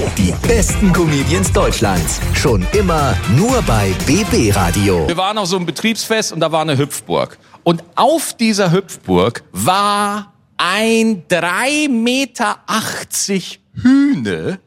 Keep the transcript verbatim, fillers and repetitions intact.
Die besten Comedians Deutschlands. Schon immer nur bei B B Radio. Wir waren auf so einem Betriebsfest und da war eine Hüpfburg. Und auf dieser Hüpfburg war ein drei Meter achtzig Hühne